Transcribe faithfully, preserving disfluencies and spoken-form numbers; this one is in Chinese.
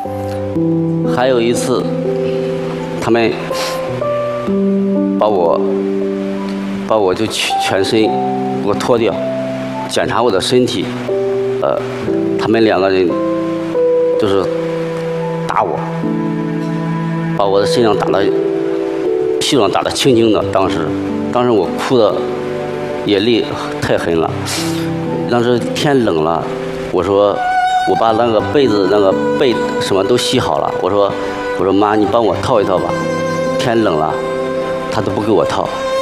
还有一次，他们把我把我就全全身给我脱掉，检查我的身体，呃，他们两个人就是打我，把我的身上打得屁股上打得青青的。当时，当时我哭的眼泪太狠了。当时天冷了，我说我把那个被子、那个被什么都洗好了。我说我说妈，你帮我套一套吧。天冷了，他都不给我套。